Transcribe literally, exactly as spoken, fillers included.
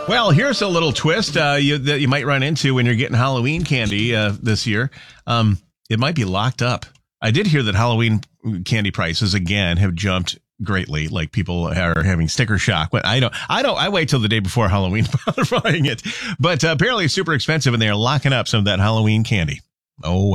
Well, here's a little twist uh, you, that you might run into when you're getting Halloween candy uh, this year. Um, it might be locked up. I did hear that Halloween candy prices again have jumped greatly. Like people are having sticker shock. But I don't. I don't. I wait till the day before Halloween buying it. But uh, apparently, it's super expensive, and they are locking up some of that Halloween candy. Oh well.